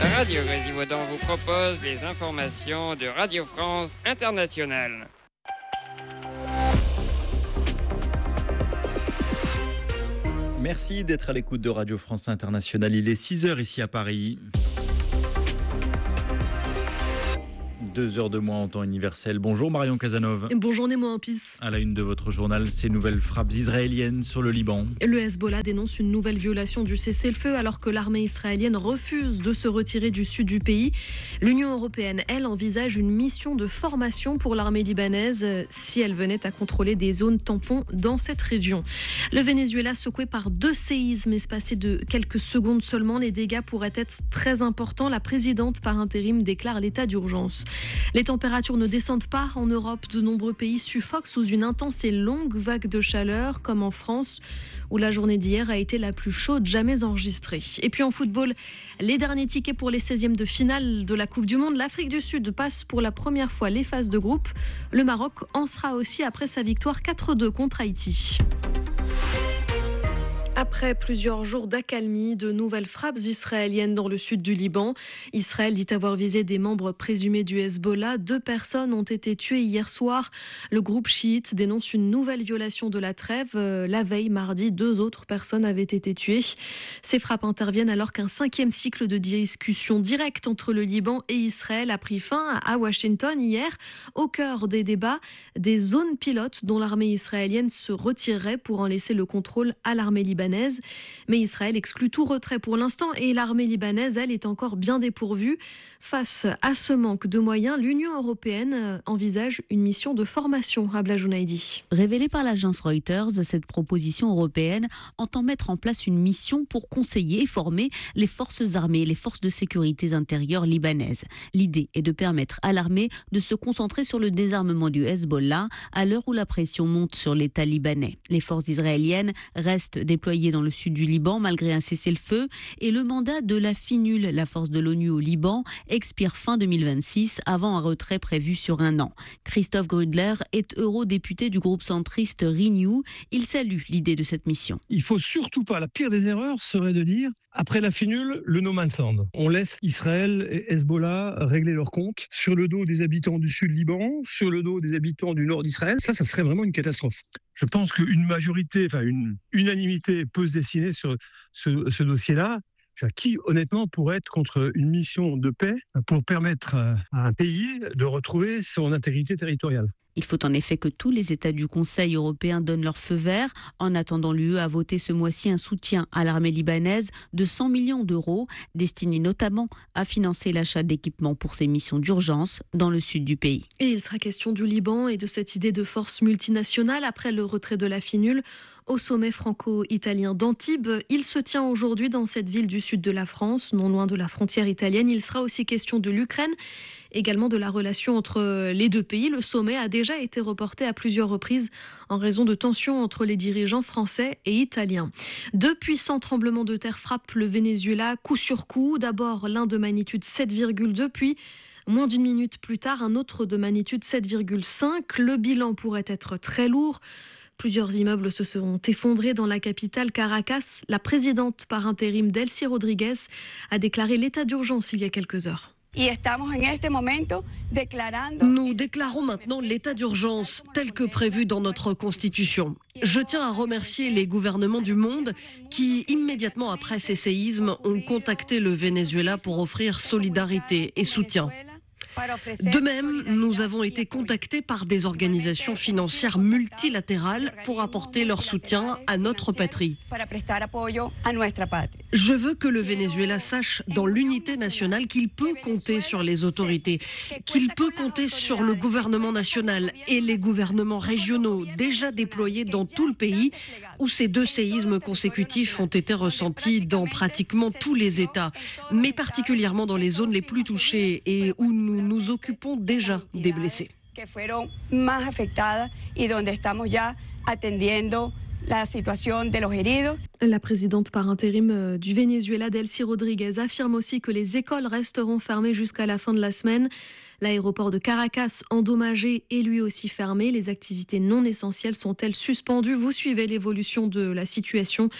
Radio Grésilvaudan vous propose les informations de Radio France Internationale. Merci d'être à l'écoute de Radio France Internationale. Il est 6h ici à Paris. 2 heures de moins en temps universel. Bonjour Marion Casanov. Bonjour Nemo Ampis. À la une de votre journal, ces nouvelles frappes israéliennes sur le Liban. Le Hezbollah dénonce une nouvelle violation du cessez-le-feu alors que l'armée israélienne refuse de se retirer du sud du pays. L'Union européenne, elle, envisage une mission de formation pour l'armée libanaise si elle venait à contrôler des zones tampons dans cette région. Le Venezuela secoué par 2 séismes espacés de quelques secondes seulement. Les dégâts pourraient être très importants. La présidente par intérim déclare l'état d'urgence. Les températures ne descendent pas en Europe. De nombreux pays suffoquent sous une intense et longue vague de chaleur, comme en France, où la journée d'hier a été la plus chaude jamais enregistrée. Et puis en football, les derniers tickets pour les 16e de finale de la Coupe du Monde. L'Afrique du Sud passe pour la première fois les phases de groupe. Le Maroc en sera aussi après sa victoire 4-2 contre Haïti. Après plusieurs jours d'accalmie, de nouvelles frappes israéliennes dans le sud du Liban. Israël dit avoir visé des membres présumés du Hezbollah. 2 personnes ont été tuées hier soir. Le groupe chiite dénonce une nouvelle violation de la trêve. La veille, mardi, 2 autres personnes avaient été tuées. Ces frappes interviennent alors qu'un 5e cycle de discussion directe entre le Liban et Israël a pris fin à Washington hier. Au cœur des débats, des zones pilotes dont l'armée israélienne se retirerait pour en laisser le contrôle à l'armée libanaise. Mais Israël exclut tout retrait pour l'instant et l'armée libanaise, elle, est encore bien dépourvue. Face à ce manque de moyens, l'Union européenne envisage une mission de formation à Blajounaïdi. Révélée par l'agence Reuters, cette proposition européenne entend mettre en place une mission pour conseiller et former les forces armées et les forces de sécurité intérieure libanaises. L'idée est de permettre à l'armée de se concentrer sur le désarmement du Hezbollah à l'heure où la pression monte sur l'État libanais. Les forces israéliennes restent déployées dans le sud du Liban malgré un cessez-le-feu et le mandat de la FINUL, la force de l'ONU au Liban, expire fin 2026 avant un retrait prévu sur 1 an. Christophe Grudler est eurodéputé du groupe centriste Renew. Il salue l'idée de cette mission. Il faut surtout pas, la pire des erreurs serait de dire après la finule, le no man's land. On laisse Israël et Hezbollah régler leurs comptes sur le dos des habitants du sud Liban, sur le dos des habitants du nord d'Israël. Ça serait vraiment une catastrophe. Je pense qu'une majorité, une unanimité peut se dessiner sur ce dossier-là. Qui, honnêtement, pourrait être contre une mission de paix pour permettre à un pays de retrouver son intégrité territoriale? Il faut en effet que tous les États du Conseil européen donnent leur feu vert. En attendant, l'UE a voté ce mois-ci un soutien à l'armée libanaise de 100 millions d'euros, destiné notamment à financer l'achat d'équipements pour ses missions d'urgence dans le sud du pays. Et il sera question du Liban et de cette idée de force multinationale après le retrait de la FINUL. Au sommet franco-italien d'Antibes, il se tient aujourd'hui dans cette ville du sud de la France, non loin de la frontière italienne. Il sera aussi question de l'Ukraine, également de la relation entre les 2 pays. Le sommet a déjà été reporté à plusieurs reprises en raison de tensions entre les dirigeants français et italiens. 2 puissants tremblements de terre frappent le Venezuela coup sur coup. D'abord l'un de magnitude 7,2, puis moins d'une minute plus tard un autre de magnitude 7,5. Le bilan pourrait être très lourd. Plusieurs immeubles se sont effondrés dans la capitale Caracas. La présidente par intérim Delcy Rodriguez a déclaré l'état d'urgence il y a quelques heures. Nous déclarons maintenant l'état d'urgence tel que prévu dans notre Constitution. Je tiens à remercier les gouvernements du monde qui, immédiatement après ces séismes, ont contacté le Venezuela pour offrir solidarité et soutien. De même, nous avons été contactés par des organisations financières multilatérales pour apporter leur soutien à notre patrie. Je veux que le Venezuela sache dans l'unité nationale qu'il peut compter sur les autorités, qu'il peut compter sur le gouvernement national et les gouvernements régionaux déjà déployés dans tout le pays où ces 2 séismes consécutifs ont été ressentis dans pratiquement tous les États, mais particulièrement dans les zones les plus touchées et où nous nous occupons déjà des blessés. La présidente par intérim du Venezuela, Delcy Rodriguez, affirme aussi que les écoles resteront fermées jusqu'à la fin de la semaine. L'aéroport de Caracas, endommagé, est lui aussi fermé. Les activités non essentielles sont-elles suspendues? Vous suivez l'évolution de la situation.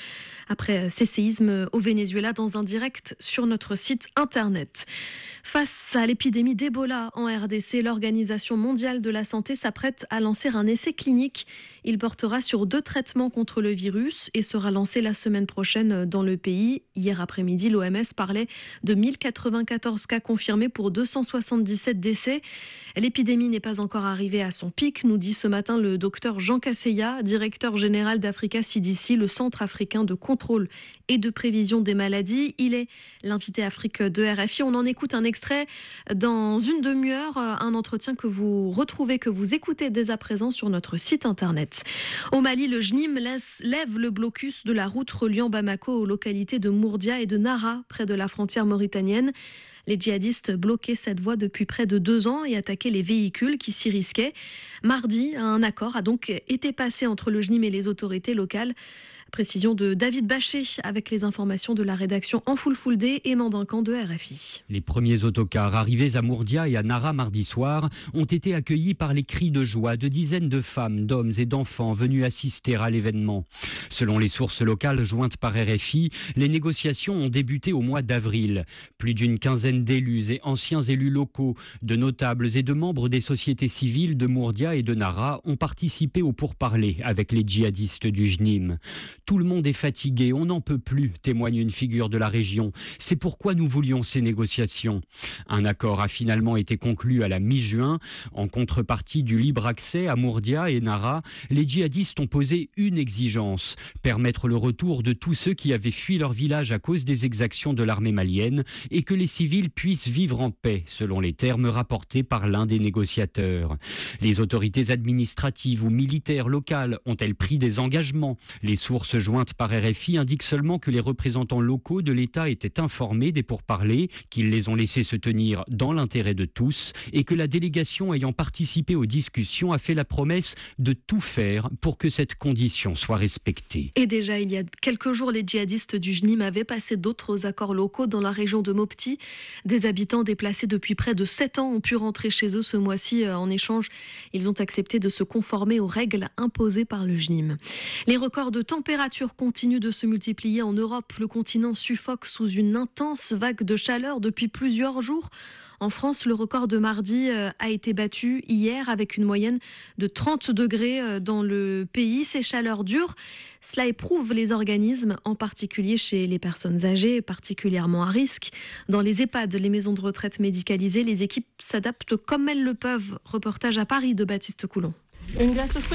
après ces séismes au Venezuela dans un direct sur notre site internet. Face à l'épidémie d'Ebola en RDC, l'Organisation mondiale de la santé s'apprête à lancer un essai clinique. Il portera sur 2 traitements contre le virus et sera lancé la semaine prochaine dans le pays. Hier après-midi, l'OMS parlait de 1094 cas confirmés pour 277 décès. L'épidémie n'est pas encore arrivée à son pic, nous dit ce matin le docteur Jean Casseya, directeur général d'Africa CDC, le Centre africain de contrôle et de prévision des maladies. Il est l'invité Afrique de RFI. On en écoute un extrait dans une demi-heure, un entretien que vous écoutez dès à présent sur notre site internet. Au Mali, le JNIM lève le blocus de la route reliant Bamako aux localités de Mourdia et de Nara, près de la frontière mauritanienne. Les djihadistes bloquaient cette voie depuis près de 2 ans et attaquaient les véhicules qui s'y risquaient. Mardi, un accord a donc été passé entre le JNIM et les autorités locales. Précision de David Bachet avec les informations de la rédaction en full day et Mandincan de RFI. Les premiers autocars arrivés à Mourdia et à Nara mardi soir ont été accueillis par les cris de joie de dizaines de femmes, d'hommes et d'enfants venus assister à l'événement. Selon les sources locales jointes par RFI, les négociations ont débuté au mois d'avril. Plus d'une quinzaine d'élus et anciens élus locaux, de notables et de membres des sociétés civiles de Mourdia et de Nara ont participé aux pourparlers avec les djihadistes du JNIM. Tout le monde est fatigué, on n'en peut plus, témoigne une figure de la région. C'est pourquoi nous voulions ces négociations. Un accord a finalement été conclu à la mi-juin. En contrepartie du libre accès à Mourdia et Nara, les djihadistes ont posé une exigence, permettre le retour de tous ceux qui avaient fui leur village à cause des exactions de l'armée malienne et que les civils puissent vivre en paix, selon les termes rapportés par l'un des négociateurs. Les autorités administratives ou militaires locales ont-elles pris des engagements ? Les sources jointes par RFI indiquent seulement que les représentants locaux de l'État étaient informés des pourparlers, qu'ils les ont laissés se tenir dans l'intérêt de tous et que la délégation ayant participé aux discussions a fait la promesse de tout faire pour que cette condition soit respectée. Et déjà, il y a quelques jours, les djihadistes du JNIM avaient passé d'autres accords locaux dans la région de Mopti. Des habitants déplacés depuis près de 7 ans ont pu rentrer chez eux ce mois-ci. En échange, ils ont accepté de se conformer aux règles imposées par le JNIM. Les records de température continuent de se multiplier en Europe. Le continent suffoque sous une intense vague de chaleur depuis plusieurs jours. En France, le record de mardi a été battu hier avec une moyenne de 30 degrés dans le pays. Ces chaleurs durent. Cela éprouve les organismes, en particulier chez les personnes âgées, particulièrement à risque. Dans les EHPAD, les maisons de retraite médicalisées, les équipes s'adaptent comme elles le peuvent. Reportage à Paris de Baptiste Coulon. Une glace aux fruits ?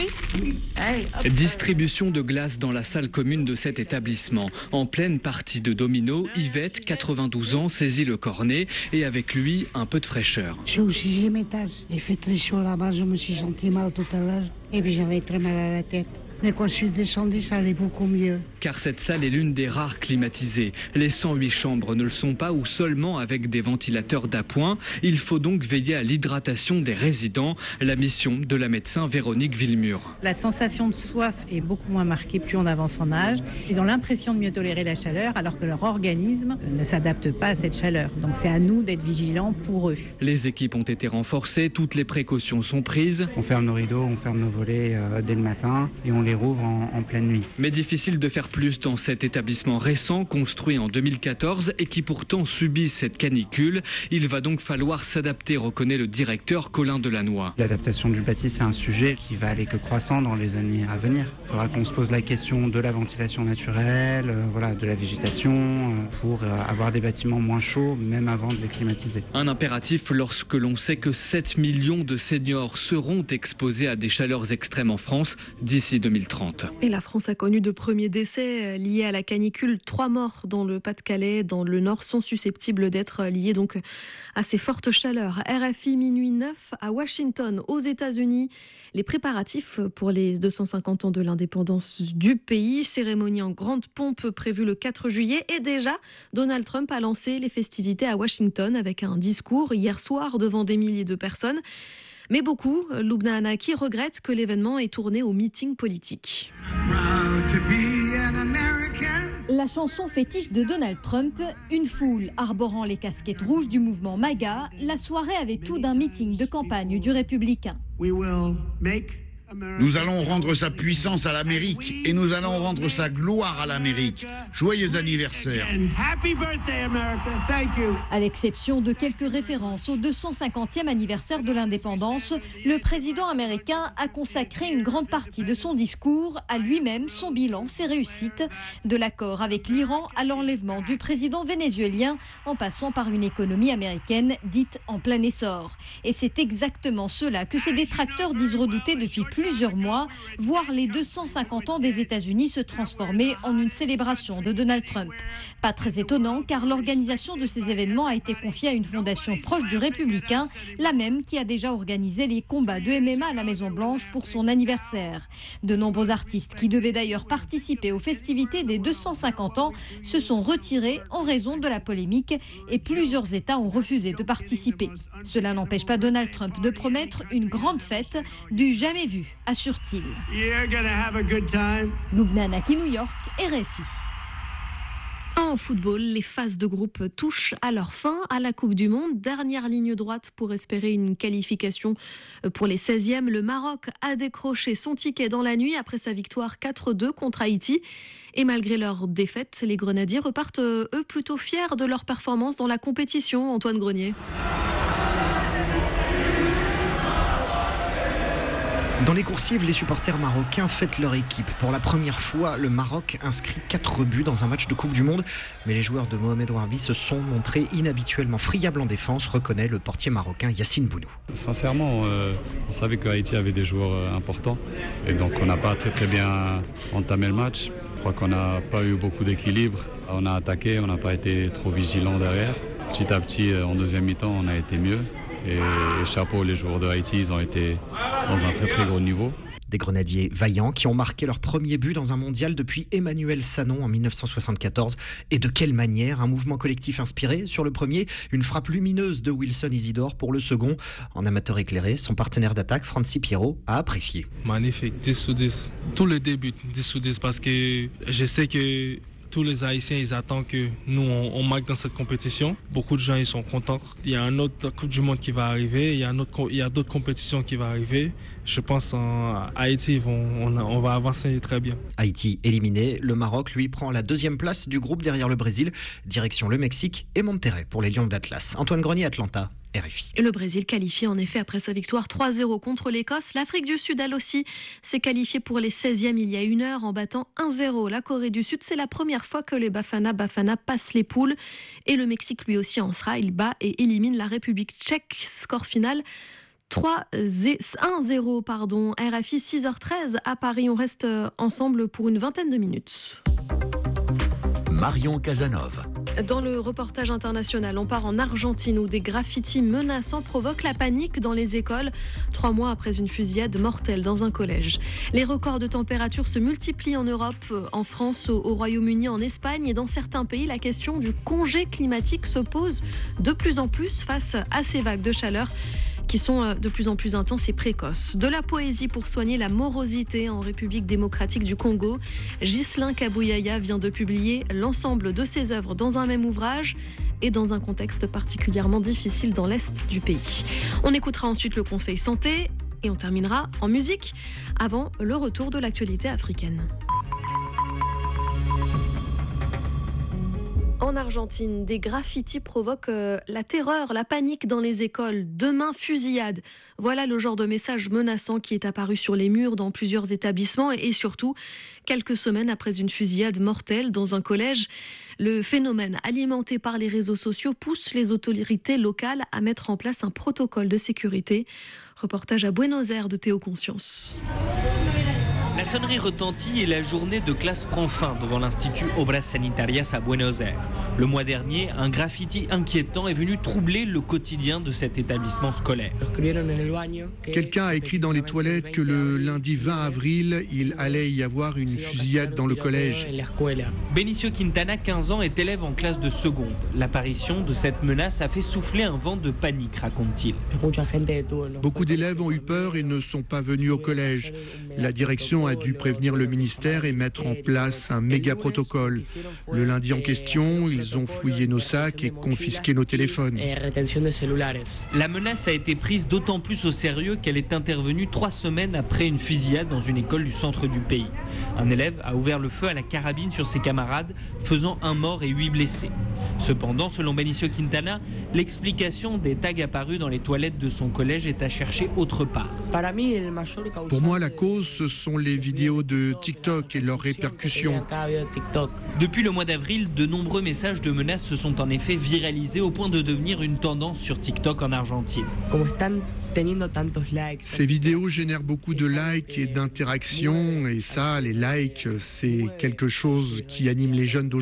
Distribution de glace dans la salle commune de cet établissement. En pleine partie de domino, Yvette, 92 ans, saisit le cornet et avec lui, un peu de fraîcheur. Je suis au 6e étage. Il fait très chaud là-bas, je me suis senti mal tout à l'heure. Et puis j'avais très mal à la tête. Mais quand je suis descendu, ça allait beaucoup mieux. Car cette salle est l'une des rares climatisées. Les 108 chambres ne le sont pas ou seulement avec des ventilateurs d'appoint. Il faut donc veiller à l'hydratation des résidents. La mission de la médecin Véronique Villemur. La sensation de soif est beaucoup moins marquée plus on avance en âge. Ils ont l'impression de mieux tolérer la chaleur alors que leur organisme ne s'adapte pas à cette chaleur. Donc c'est à nous d'être vigilants pour eux. Les équipes ont été renforcées, toutes les précautions sont prises. On ferme nos rideaux, on ferme nos volets dès le matin et on les rouvre en pleine nuit. Mais difficile de faire plus dans cet établissement récent, construit en 2014 et qui pourtant subit cette canicule. Il va donc falloir s'adapter, reconnaît le directeur Colin Delannoy. L'adaptation du bâti, c'est un sujet qui va aller que croissant dans les années à venir. Il faudra qu'on se pose la question de la ventilation naturelle, de la végétation, pour avoir des bâtiments moins chauds, même avant de les climatiser. Un impératif lorsque l'on sait que 7 millions de seniors seront exposés à des chaleurs extrêmes en France d'ici 2030. Et la France a connu de premiers décès liés à la canicule. 3 morts dans le Pas-de-Calais, dans le Nord, sont susceptibles d'être liés donc à ces fortes chaleurs. RFI minuit 9 à Washington, aux États-Unis. Les préparatifs pour les 250 ans de l'indépendance du pays. Cérémonie en grande pompe prévue le 4 juillet. Et déjà, Donald Trump a lancé les festivités à Washington avec un discours hier soir devant des milliers de personnes. Mais beaucoup, Lubna Anaki, regrettent que l'événement ait tourné au meeting politique. La chanson fétiche de Donald Trump, une foule arborant les casquettes rouges du mouvement MAGA, la soirée avait tout d'un meeting de campagne du républicain. Nous allons rendre sa puissance à l'Amérique et nous allons rendre sa gloire à l'Amérique. Joyeux anniversaire. À l'exception de quelques références au 250e anniversaire de l'indépendance, le président américain a consacré une grande partie de son discours à lui-même, son bilan, ses réussites, de l'accord avec l'Iran à l'enlèvement du président vénézuélien, en passant par une économie américaine dite en plein essor. Et c'est exactement cela que ses détracteurs disent redouter depuis plusieurs mois, voir les 250 ans des États-Unis se transformer en une célébration de Donald Trump. Pas très étonnant, car l'organisation de ces événements a été confiée à une fondation proche du républicain, la même qui a déjà organisé les combats de MMA à la Maison-Blanche pour son anniversaire. De nombreux artistes qui devaient d'ailleurs participer aux festivités des 250 ans se sont retirés en raison de la polémique et plusieurs États ont refusé de participer. Cela n'empêche pas Donald Trump de promettre une grande fête du jamais vu, assure-t-il. Lubna Naki, New York, RFI. En football, les phases de groupe touchent à leur fin à la Coupe du Monde. Dernière ligne droite pour espérer une qualification pour les 16e. Le Maroc a décroché son ticket dans la nuit après sa victoire 4-2 contre Haïti. Et malgré leur défaite, les Grenadiers repartent eux plutôt fiers de leur performance dans la compétition. Antoine Grenier. Dans les coursives, les supporters marocains fêtent leur équipe. Pour la première fois, le Maroc inscrit 4 buts dans un match de Coupe du Monde. Mais les joueurs de Mohamed Ouarbi se sont montrés inhabituellement friables en défense, reconnaît le portier marocain Yassine Bounou. Sincèrement, on savait que Haïti avait des joueurs importants. Et donc on n'a pas très bien entamé le match. Je crois qu'on n'a pas eu beaucoup d'équilibre. On a attaqué, on n'a pas été trop vigilant derrière. Petit à petit, en deuxième mi-temps, on a été mieux. Et chapeau, les joueurs de Haïti, ils ont été dans un très gros niveau. Des Grenadiers vaillants qui ont marqué leur premier but dans un mondial depuis Emmanuel Sanon en 1974. Et de quelle manière? Un mouvement collectif inspiré sur le premier, une frappe lumineuse de Wilson Isidore pour le second. En amateur éclairé, son partenaire d'attaque, Francis Pierrot, a apprécié. Magnifique, 10 sur 10. Tous les débuts, 10 sur 10, parce que je sais que tous les Haïtiens, ils attendent que nous, on marque dans cette compétition. Beaucoup de gens, ils sont contents. Il y a un autre Coupe du Monde qui va arriver. Il y a d'autres compétitions qui vont arriver. Je pense qu'en Haïti, on va avancer très bien. Haïti éliminé, le Maroc, lui, prend la deuxième place du groupe derrière le Brésil. Direction le Mexique et Monterrey pour les Lions de l'Atlas. Antoine Grenier, Atlanta. RFI. Le Brésil qualifié en effet après sa victoire 3-0 contre l'Écosse. L'Afrique du Sud, elle aussi, s'est qualifiée pour les 16e il y a 1 heure en battant 1-0 la Corée du Sud. C'est la première fois que les Bafana passent les poules. Et le Mexique lui aussi en sera. Il bat et élimine la République tchèque. Score final 1-0. RFI 6h13 à Paris. On reste ensemble pour une vingtaine de minutes. Marion Casanov. Dans le reportage international, on part en Argentine où des graffitis menaçants provoquent la panique dans les écoles 3 mois après une fusillade mortelle dans un collège. Les records de température se multiplient en Europe, en France, au Royaume-Uni, en Espagne et dans certains pays. La question du congé climatique se pose de plus en plus face à ces vagues de chaleur qui sont de plus en plus intenses et précoces. De la poésie pour soigner la morosité en République démocratique du Congo. Ghislain Kabouyaya vient de publier l'ensemble de ses œuvres dans un même ouvrage et dans un contexte particulièrement difficile dans l'Est du pays. On écoutera ensuite le Conseil Santé et on terminera en musique avant le retour de l'actualité africaine. En Argentine, des graffitis provoquent la terreur, la panique dans les écoles. Demain, fusillade. Voilà le genre de message menaçant qui est apparu sur les murs dans plusieurs établissements et surtout, quelques semaines après une fusillade mortelle dans un collège. Le phénomène, alimenté par les réseaux sociaux, pousse les autorités locales à mettre en place un protocole de sécurité. Reportage à Buenos Aires de Théo Conscience. La sonnerie retentit et la journée de classe prend fin devant l'Institut Obras Sanitarias à Buenos Aires. Le mois dernier, un graffiti inquiétant est venu troubler le quotidien de cet établissement scolaire. Quelqu'un a écrit dans les toilettes que le lundi 20 avril, il allait y avoir une fusillade dans le collège. Benicio Quintana, 15 ans, est élève en classe de seconde. L'apparition de cette menace a fait souffler un vent de panique, raconte-t-il. Beaucoup d'élèves ont eu peur et ne sont pas venus au collège. La direction a dû prévenir le ministère et mettre en place un méga protocole. Le lundi en question, ils ont fouillé nos sacs et confisqué nos téléphones. La menace a été prise d'autant plus au sérieux qu'elle est intervenue 3 semaines après une fusillade dans une école du centre du pays. Un élève a ouvert le feu à la carabine sur ses camarades, faisant 1 mort et 8 blessés. Cependant, selon Benicio Quintana, l'explication des tags apparus dans les toilettes de son collège est à chercher autre part. Pour moi, la cause, ce sont les vidéos de TikTok et leurs répercussions. Depuis le mois d'avril, de nombreux messages de menaces se sont en effet viralisés au point de devenir une tendance sur TikTok en Argentine. Ces vidéos génèrent beaucoup de likes et d'interactions, et ça, les likes, c'est quelque chose qui anime les jeunes d'aujourd'hui.